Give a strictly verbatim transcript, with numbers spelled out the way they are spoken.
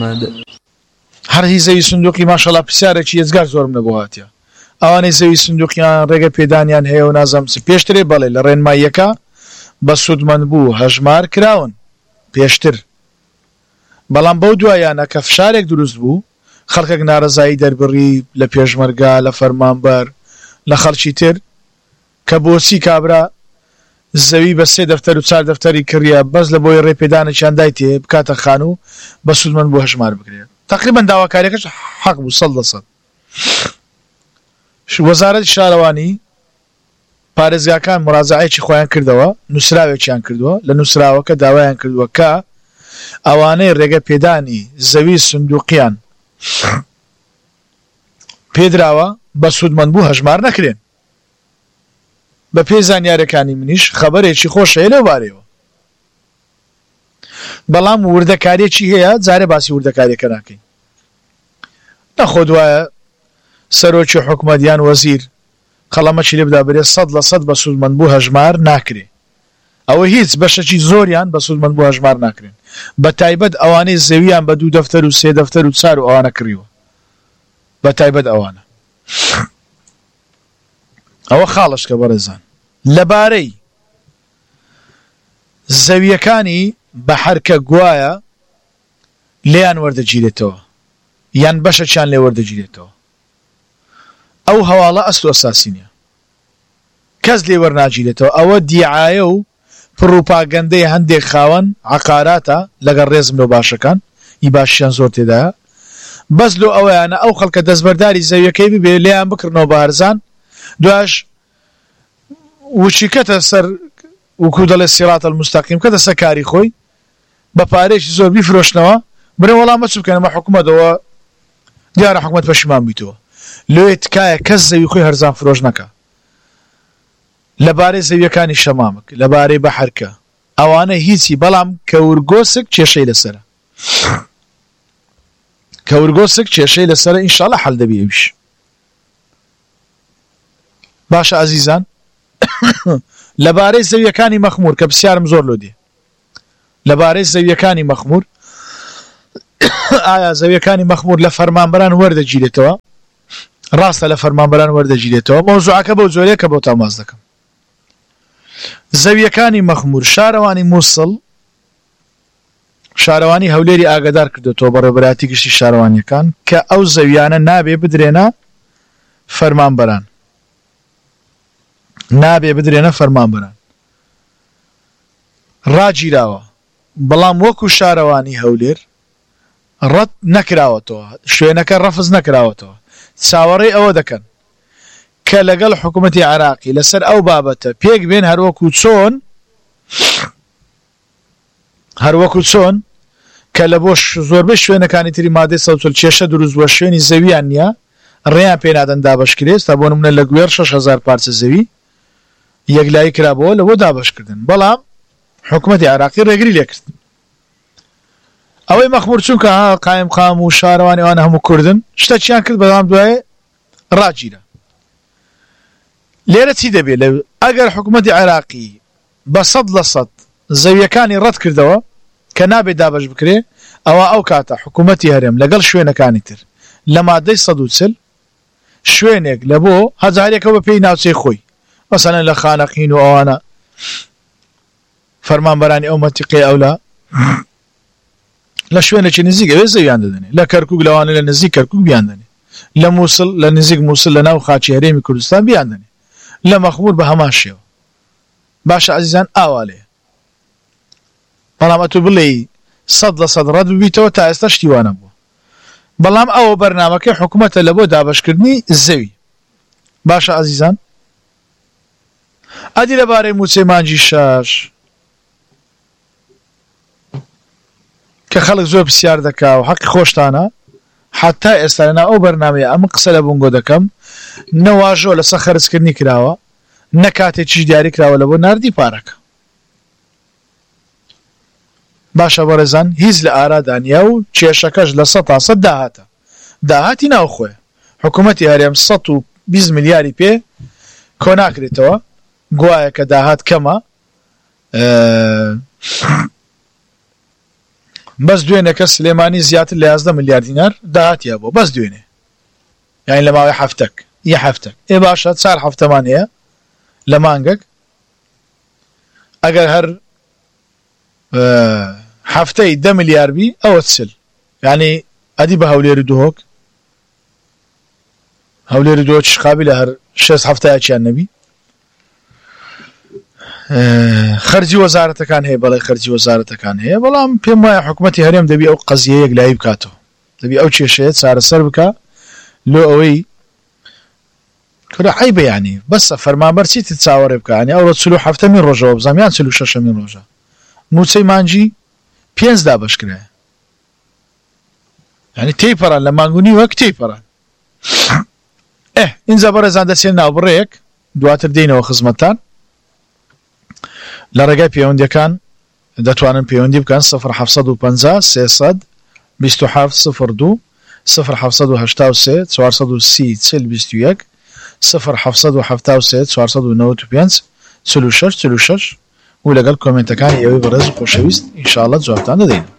هەر هی زەوی سندوقی ماشەڵا پرسیارێکی ێزگار زۆرم نەبوواتە ئەوانەی زەوی سندوقیان ڕێگە پێدانیان هەیە و نازەم پێشترێ بەڵێ لە ڕێنماییەکە بە سوودمەند بوو هەژمار کراون پێشتر بەڵام بەو دوایانە کە فشارێک دروست بوو خەڵکێک ناڕەزایی دەربڕی لە پێشمەرگا لە فەرمانبەر لە خەڵکی تر کە بۆچی کابرا زەوی بە سێ دەفتەر و چار دەفتەری کڕیە بەس لە بۆی ڕێپێدانێکیان دایتێ بکاتە خان و بە سوودمەند بۆ هەژمار بکرێت تقریبا داواکاریەکەش حەق بوو سەد لە سەد وەزارەتی شارەوانی پارێزگاکان مراجعەیەکی خۆیان کردەوە نووسراوێکیان کردووە لە نووسراوەکە داوایان کردووە کە ئەوانەی ڕێگە پێدانی زەوی سندوقیان پێدراوە بە سوودمەند بوو هەژمار نەکرێن بە پێی زانیاریەکانی منیش خەبەرێکی خۆشەیە لەو بارەیەوە بەڵام وردەکاریەکی هەیە جارێ باسی وردەکاریەکە ناکەین نەخۆ دوایە سەرۆکی حکومەتیان وەزیر قەڵەمەکی لێ بدا بێت سەد لە سەد بە سوودمەند بوو هەژمار ناکرێ ئەوە هیچ بەشەکی زۆریان بە سوودمەند بوو هەژمار ناکرێن بە تایبەت ئەوانەی زەویان بە دوو دەفتەر و سێ دەفتەر و چار و ئەوانە کڕیوە بە تایبەت ئەوانە ئەوە خاڵشکە بەڕێزان لەبارەی زەویەکانی بە هەرکە گوایە لێیان وەردەگیرێتەوە یان بەشەکیان لێ وەردەگیرێتەوە ئەو هەواڵە ئەست و ئەساسی نییە کەس لێ وەرناگیرێتەوە ئەوە دیعایە و پڕوپاگەندەی هەندێک خاوەن عەقاراتە لەگەڵ ڕێزم لەو باشەکان ئی باشیان زۆر تێدایە بەس لۆ ئەوەیانە ئەو خەڵکە دەستبەرداری زەویەکەی ببێ لێیان بکردنەوە بە هەرزان دوایش وشیکەتە سەر وەکو دەڵێ سیراتە المستەقیم کەتە سەر کاری خۆی بە پارەیەکی زۆر بیفرۆشنەوە برێ وەڵامە چ بکەن ئەمە حکومەتەوە دیارە حکومەت پەشیمان بیتەوە لێ تکایە کەس زەوی خۆی هەرزان فرۆش نەکە لەبارەی زەویەکانی شەمامک لەبارەی بەحەرکە ئەوانە هیچی بەڵام کەورگۆسک کێشەی لەسەرە کەورگۆسک کێشەی لەسەرە ئینشاڵڵا حەل دەبێ ئەویش باشە ئازیزان لەبارەی زەویەکانی مەخموور کە پرسیارم زۆر لۆ دێ لەبارەی زەویەکانی مەخموور ئایا زەویەکانی مەخموور لە فەرمانبەران وەردەگیرێتەوە ڕاستە لە فەرمانبەران وەردەگیرێتەوە مۆزوعەکە بەو جۆرەیە کە بۆ تاماس دەکەم زەویەکانی مەخموور شارەوانی مووسڵ شارەوانی هەولێری ئاگادار کردوێتەوە بەڕێوەبەرایەتی گشتی شارەوانیەکان کە ئەو زەویانە نابێ بدرێنە فەرمانبەران نابێ بدرێنە فەرمانبەران ڕاگیراوە بەڵام وەکو شارەوانی هەولێر ڕەت نەکراوەتەوە شوێنەکە ڕەفز نەکراوەتەوە چاوەڕێی ئەوە دەکەن کە لەگەڵ حکوومەتی عێراقی لەسەر ئەو بابەتە پێک بێن هەروەکو چۆن هەروەکو چۆن کە لە بۆ زۆربەی شوێنەکانی تری مادەی سەد و چۆل کێشە دروست بووە شوێنی زەویان نییە ڕێیان پێ نادەن دابەشکرێت تا بۆ نمونە لە گوێر شەش هەزار پارچە زەوی یەکلایی کرابەوە لە بۆ دابەشکردن بەڵام حکوومەتی عێراقی ڕێگری لێکرد ئەوەی مەخموور چونکە قایم قام و شارەوانی ئەوانە هەموو کوردن شتێکیان کرد بەڵام دوایێ ڕاگیرە لێرە چی دەبێت لە ئەگەر حکوومەتی عێراقی بە سەد لە سەد زەویەکانی ڕەت کردەوە کە نابێت دابەش بکرێ ئەوە ئەو کاتە حکوومەتی هەرێم لەگەڵ شوێنەکانی تر لە مادەی سەد و چل شوێنێک لە بۆ هەزارێکە بە پێی ناوچەی خۆی مەسەلەن لە خانەقین و ئەوانە فەرمانبەرانی ئەو مەنتیقەی ئەولا لە شوێنێکی نزیک ئەوێ زەویان دەدەنێ لە کەرکووک لەوانە لە نزیک کەرکووک بیان دەنێ لە مووسڵ لە نزیک مووسڵ لە ناو خاچی هەرێمی کوردستان بیان دەنێ لە مەخموور بە هەمان شێوە باشە عەزیزان ئاوا لێ بەڵام ئەتو بڵێ سەد لە سەد ڕەت ببیتەوە تا ئێستا شتی وانە بووە بەڵام ئەوە بەرنامەکەی حکوومەتە لە بۆ دابەشکردنی زەوی باشە عەزیزان ئەدی لەبارەی مووچەی مانگی شاش کە خەڵک زۆر پرسیار دەکا و حەقی خۆشتانە حتا ئێستا لەنا ئەو بەرنامەیە ئەمە قسە لە بنگۆ دەکەم نەواژۆ لەسەر خەرجکردنی کراوە نە کاتێکیش دیاری کراوە لە بۆ ناردی پارەکە باشە بەڕێزان هیچ لە ئارادانیا و کێشەکەش لە سەد تا سەد داهاتە داهاتی ناوخۆیە حکوومەتی هەرێم سەد و بیست ملیاری پێ کۆ ناکرێتەوە گوایە کە داهات کەمە بەس دوێنێکە سلێمانی زیاتر لە یازدە ملیار دینار داهاتیە بۆ بەس دوێنێ یعنی لە ماوەی هەفتەک یە هەفتەک ئێ باشە چار هەفتەمان هەیە لە مانگەک ئەگەر هەر هەفتەی دە ملیار بی ئەوە چل یعنی ئەدی بە هەولێر دوهۆک هەولێر دووە چقابی لە هەر شەش هەفتەیەکیان نەبی خەرجی وەزارەتەکان هەیە بەڵێ خەرجی وەزارەتەکان هەیە بەڵام پێم وایە حکوومەتی هەرێم دەبی ئەو قەزیەیەک لای بکاتەوە دەبی ئەو کێشەیە چارەسەر بکە لۆ ئەوەی کورە عەیبە یعنی بەسە فەرمانبەر چیتر چاوەڕێ بکە ینی ئەوڕۆ چل و هەفتەمی ڕۆژەوە بزانام یان چل و شەشەمی ڕۆژە موچەی مانجی پێنج دابەشکرایە یعنی تێیپەڕان لە مانگونی وەک تێیپەڕان ئێ ئینجا بەڕێزان دەچێن ناوبڕێک دواتر دێنەوە خزمەتان لە ڕێگای پەیوەندیەکان دەتوانن پەیوەندی بکەن صفر حەفسەد و پەنجا سێسەد بیست و حەفت صفر دوو صفر حەفسەد و هەشتا و سێ چوارسەد و سی چل بیست و یەک صفر حەفسەد و هەفتا و سێ چوارسەد و نەوەت و پێنج چل و شەش چل و شەش و لەگەڵ کۆمنتەکانی ئێوەی بەڕێز و خۆشەویست ئینشاءڵڵا جوابتان دەدەین.